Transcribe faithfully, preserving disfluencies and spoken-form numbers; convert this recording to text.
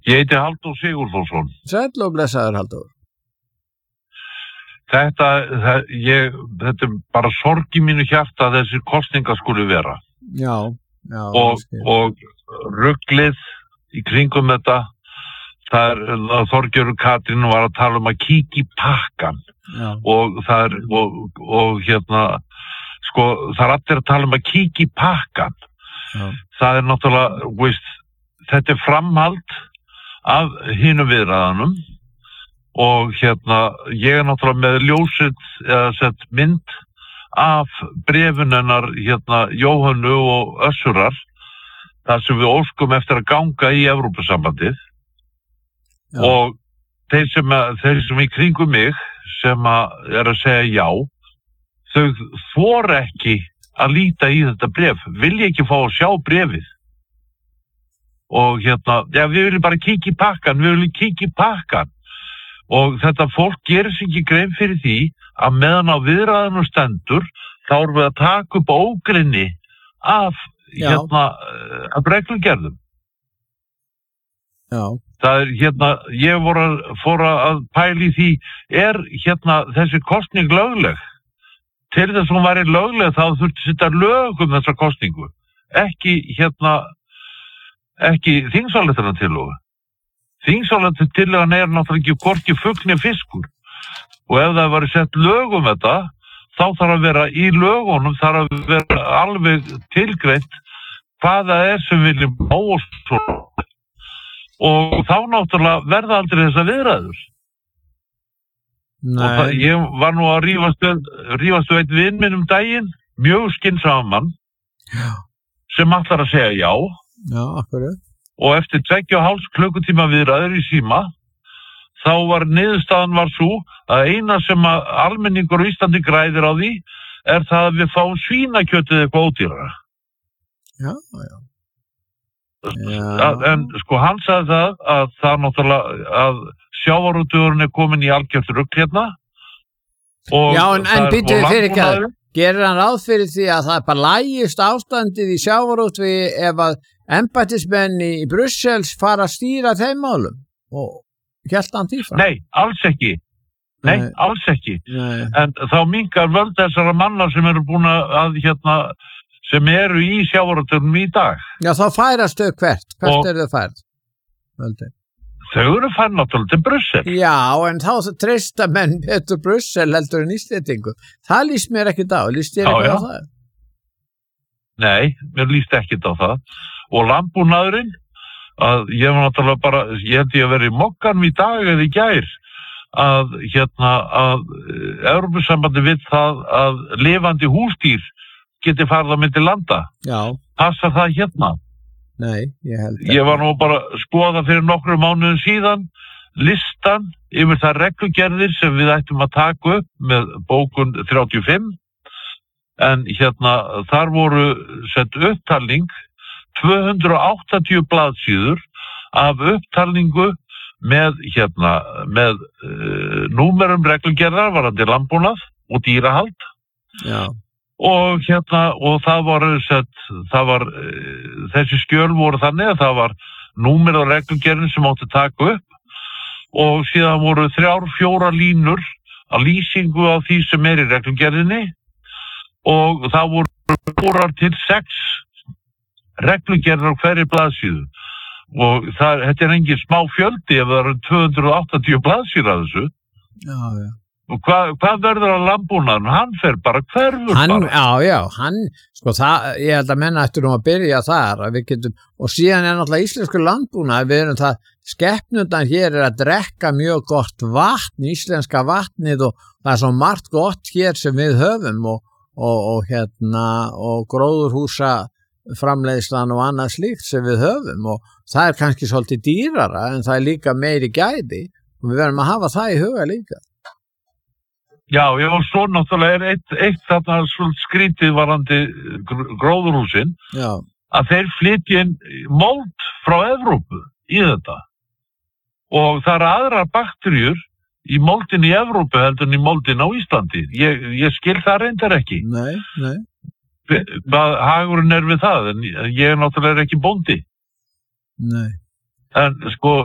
Ég heiti Halldór Sigurðsson. Sæll og blessaður, Halldór. Þetta, það, ég, þetta er bara sorg í mínu hjarta að þessi kosningar skulu vera. Já, já. Og, og ruglið í kringum þetta, það er, Þorgerður Katrín var að tala um að kíkja í pakkan. Já. Og það er, og, og hérna, sko, það er allir að tala um að kíkja í pakkan. Já. Það er náttúrulega, veist, þetta er framhald af hinum viðræðanum og hérna, ég er náttúrulega með ljósið eða sett mynd af bréfin hennar hérna Jóhönnu og Össurar þar sem við óskum eftir að ganga í Evrópusambandið. Já. Og þeir sem, þeir sem í kringum mig sem að er að segja já, þau þora ekki að líta í þetta bréf, vilja ekki fá að sjá bréfið. Og hérna, já, við viljum bara kíkja í pakkan, við viljum kíkja í pakkan. Og þetta fólk gerir sig ekki grein fyrir því að meðan á viðræðunum stendur, þá erum við að taka upp ógrynni af, já. Hérna, af reglugerðum. Já. Það er hérna, ég voru að, fór að pæla í því, er hérna þessi kosning lögleg? Til þess að hún væri lögleg þá þurfti að setja lög um þessa kosningu. Ekki hérna, ekki þingsályktunartillögu. Þingsályktunartillagan er náttúrulega ekki hvorki fugl né fiskur. Og ef það væri sett lög um þetta, þá þarf að vera í lögunum, þarf að vera alveg tilgreint hvað það er sem við viljum á og svo. Og þá náttúrulega verða aldrei þessa viðræður. Nei. Og það, ég var nú að rífast rífast við einn vin minn um daginn, mjög skynsaman mann, já. Sem ætlar að segja já. Já, akkurat. Og eftir tveggja og hálfs klukkutíma viðræður í síma, þá var niðurstaðan var svo að eina sem að almenningur á Íslandi græðir á því er það að við fáum svínakjötið eitthvað ódýrara. Já, já. Að, en sko hann sagði það að það náttúrulega að sjávarútvegurinn er komin í algjört rugl hérna. Já, en, en býttu við fyrir ekki að gerir hann ráð fyrir því að það er bara lægist ástandið í sjávarútvegi ef að embættismenn í Brussels fara að stýra þeim málum og hélt hann því frá? Nei, alls ekki. Nei, Nei. alls ekki. Nei. En þá minnkar völd þessara manna sem eru búin að hérna sem eru í sjávarútveginum í dag. Já, þá færast þau hvert? Hvert og, eru þau færð? Völdi. Þau eru færð náttúrulega til Brussel. Já, en þá treysta menn betur Brussel heldur en Íslendingu. Það líst mér ekkert á. Líst þér ekkert á það? Nei, mér líst ekkert á það. Og landbúnaðurinn, að ég var náttúrulega bara, ég held ég að vera í mokkanum í dag eða í gær, að hérna, að Evrópusambandi vill það að lifandi húsdýr geti farið á milli landa. Já. Passar það hérna? Nei, ég held ekki. Ég var nú bara að skoða fyrir nokkrum mánuðum síðan listan yfir það reglugerðir sem við ættum að taka upp með bókun þrjátíu og fimm, en hérna, þar voru sett upptalning tvö hundruð og áttatíu blaðsíður af upptalningu með hérna, með uh, númerum reglugerðar varðandi landbúnað og dýrahald. Já. Og hérna, og það var sett, það var, uh, þessi skjöl voru þannig að það var númer og reglugerðin sem átti taka upp og síðan voru þrjár, fjóra línur að lýsingu á því sem er í reglugerðinni og það voru fjórar til sex reglugerðar á hverju blaðsíðu og það, þetta er engin smá fjöldi ef það eru tvö hundruð og áttatíu blaðsíður að þessu. Já, já. Og hvað, hvað verður að landbúnaðurinn? Hann fer bara hverfur hann, bara. Já, já, hann, sko það, ég held að menna eftir um að byrja þar að við getum, og síðan er náttúrulega íslensku landbúnað, við erum það, skepnundan hér er að drekka mjög gott vatn, íslenska vatnið og það er svo margt gott hér sem við höfum og, og, og hérna, og gróðurhúsa framleiðslan og annað slíkt sem við höfum og það er kannski svolítið dýrara en það er líka meiri gæði og við verðum að hafa það í huga líka. Já, já, og svo náttúrulega er eitt, eitt þarna skrítið varandi gróðurhúsin já. Að þeir flytja inn mold frá Evrópu í þetta og það eru aðrar bakteríur í moldin í Evrópu heldur en í moldin á Íslandi. Ég, ég skil það reyndar ekki. Nei, nei. Hvað hagurinn er við það, en ég er náttúrulega ekki bóndi. Nei. En sko,